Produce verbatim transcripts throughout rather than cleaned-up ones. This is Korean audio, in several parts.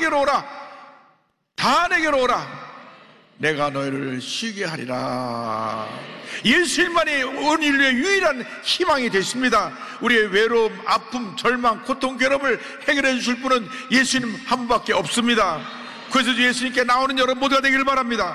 내게로 오라. 다 내게로 오라. 내가 너희를 쉬게 하리라. 예수님만이 온 인류의 유일한 희망이 되십니다. 우리의 외로움, 아픔, 절망, 고통, 괴로움을 해결해 주실 분은 예수님 한 분밖에 없습니다. 그래서 예수님께 나오는 여러분 모두가 되길 바랍니다.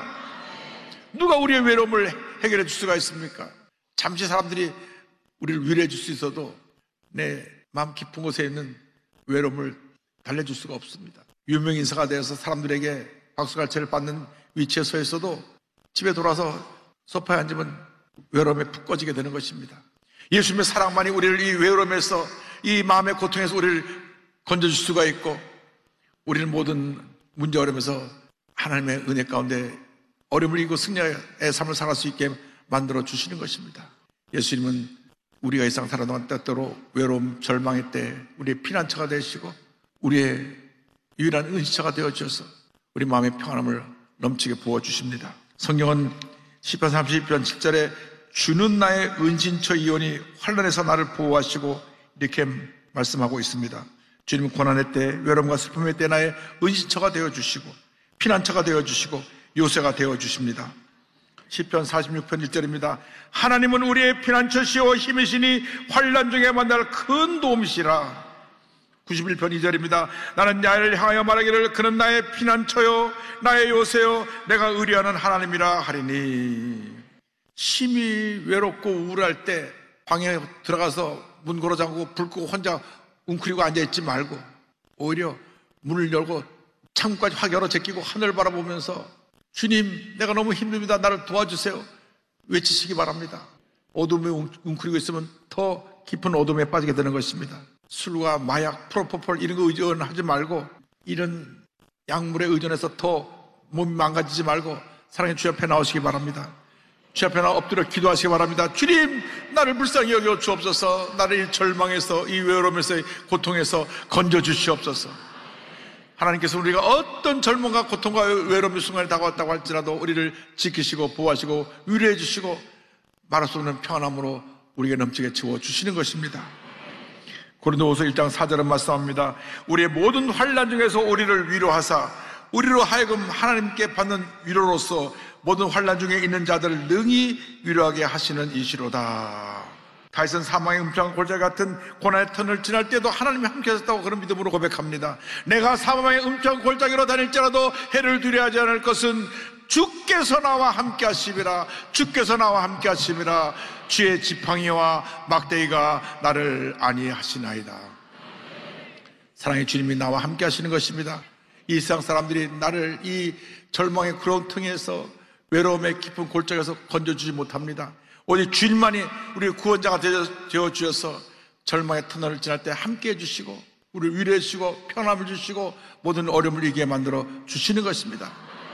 누가 우리의 외로움을 해결해 줄 수가 있습니까? 잠시 사람들이 우리를 위로해 줄 수 있어도 내 마음 깊은 곳에 있는 외로움을 달래줄 수가 없습니다. 유명 인사가 되어서 사람들에게 박수갈채를 받는 위치에 서 있어도 집에 돌아서 소파에 앉으면 외로움에 푹 꺼지게 되는 것입니다. 예수님의 사랑만이 우리를 이 외로움에서, 이 마음의 고통에서 우리를 건져줄 수가 있고, 우리는 모든 문제 어려움에서 하나님의 은혜 가운데 어려움을 이기고 승리의 삶을 살아갈 수 있게 만들어 주시는 것입니다. 예수님은 우리가 이 세상 살아가는 때때로 외로움, 절망의 때 우리의 피난처가 되시고 우리의 유일한 은시처가 되어주셔서 우리 마음의 평안함을 넘치게 부어주십니다. 성경은 시편 삼십이 편 칠 절에 주는 나의 은신처이오니 환난에서 나를 보호하시고 이렇게 말씀하고 있습니다. 주님은 고난의 때, 외로움과 슬픔의 때 나의 은신처가 되어주시고 피난처가 되어주시고 요새가 되어주십니다. 시편 사십육 편 일 절입니다. 하나님은 우리의 피난처시오 힘이시니 환난 중에 만날 큰 도움이시라. 구십일 편 이 절입니다. 나는 야를 향하여 말하기를 그는 나의 피난처요 나의 요새요 내가 의뢰하는 하나님이라 하리니. 심히 외롭고 우울할 때 방에 들어가서 문 걸어 잠그고 불 끄고 혼자 웅크리고 앉아있지 말고 오히려 문을 열고 창문까지 확 열어 제끼고 하늘을 바라보면서 주님 내가 너무 힘듭니다. 나를 도와주세요. 외치시기 바랍니다. 어둠에 웅크리고 있으면 더 깊은 어둠에 빠지게 되는 것입니다. 술과 마약, 프로포폴 이런 거 의존하지 말고 이런 약물에 의존해서 더 몸이 망가지지 말고 사랑의 주 앞에 나오시기 바랍니다. 주 앞에 나와 엎드려 기도하시기 바랍니다. 주님 나를 불쌍히 여겨 주옵소서. 나를 이 절망에서 이 외로움에서 이 고통에서 건져 주시옵소서. 하나님께서 우리가 어떤 절망과 고통과 외로움의 순간에 다가왔다고 할지라도 우리를 지키시고 보호하시고 위로해 주시고 말할 수 없는 평안함으로 우리에게 넘치게 채워주시는 것입니다. 고린도후서 일 장 사 절은 말씀합니다. 우리의 모든 환난 중에서 우리를 위로하사 우리로 하여금 하나님께 받는 위로로서 모든 환난 중에 있는 자들을 능히 위로하게 하시는 이시로다. 다윗은 사망의 음침한 골짜기 같은 고난의 터널을 지날 때도 하나님이 함께 하셨다고 그런 믿음으로 고백합니다. 내가 사망의 음침한 골짜기로 다닐지라도 해를 두려워하지 않을 것은 주께서 나와 함께 하심이라. 주께서 나와 함께 하심이라. 주의 지팡이와 막대기가 나를 안위하시나이다. 사랑의 주님이 나와 함께 하시는 것입니다. 이 세상 사람들이 나를 이 절망의 구렁텅이에서 외로움의 깊은 골짜기에서 건져주지 못합니다. 오직 주님만이 우리의 구원자가 되어 주셔서 절망의 터널을 지날 때 함께 해주시고 우리를 위로해 주시고 편함을 주시고 모든 어려움을 이기게 만들어 주시는 것입니다.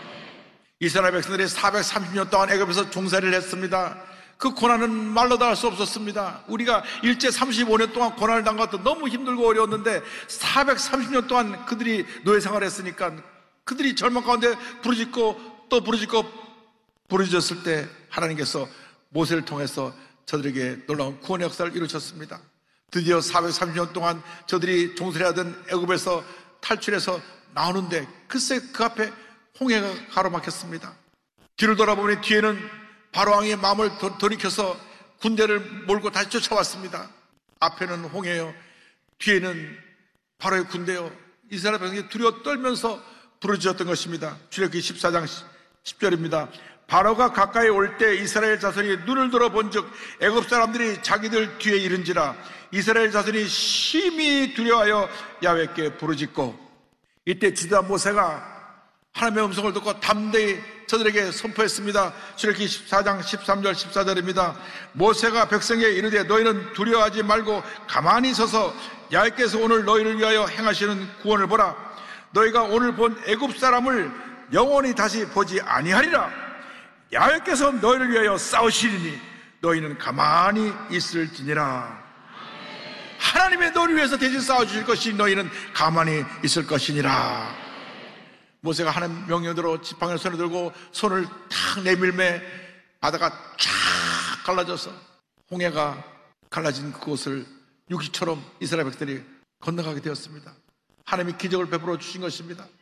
이스라엘 백성들이 사백삼십 년 동안 애굽에서 종살이를 했습니다. 그 고난은 말로 다 할 수 없었습니다. 우리가 일제 삼십오 년 동안 고난을 당한 것도 너무 힘들고 어려웠는데 사백삼십 년 동안 그들이 노예 생활을 했으니까 그들이 절망 가운데 부르짖고 또 부르짖고 부르짖었을 때 하나님께서 모세를 통해서 저들에게 놀라운 구원의 역사를 이루셨습니다. 드디어 사백삼십 년 동안 저들이 종살이하던 애굽에서 탈출해서 나오는데 글쎄 그 앞에 홍해가 가로막혔습니다. 뒤를 돌아보니 뒤에는 바로왕의 마음을 돌이켜서 군대를 몰고 다시 쫓아왔습니다. 앞에는 홍해요, 뒤에는 바로의 군대요. 이스라엘 백성이 두려워 떨면서 부르짖었던 것입니다. 출애굽기 십사 장 십 절입니다. 바로가 가까이 올 때 이스라엘 자손이 눈을 들어본즉 애굽 사람들이 자기들 뒤에 이른지라. 이스라엘 자손이 심히 두려워하여 야훼께 부르짖고 이때 지도자 모세가 하나님의 음성을 듣고 담대히 저들에게 선포했습니다. 출애굽기 십사 장 십삼 절 십사 절입니다. 모세가 백성에게 이르되 너희는 두려워하지 말고 가만히 서서 야훼께서 오늘 너희를 위하여 행하시는 구원을 보라. 너희가 오늘 본 애굽 사람을 영원히 다시 보지 아니하리라. 야훼께서 너희를 위하여 싸우시리니 너희는 가만히 있을지니라. 하나님의 너희를 위해서 대신 싸워주실 것이 너희는 가만히 있을 것이니라. 모세가 하나님 명령대로 지팡이를 손에 들고 손을 탁 내밀매 바다가 쫙 갈라져서 홍해가 갈라진 그곳을 육지처럼 이스라엘 백성들이 건너가게 되었습니다. 하나님이 기적을 베풀어 주신 것입니다.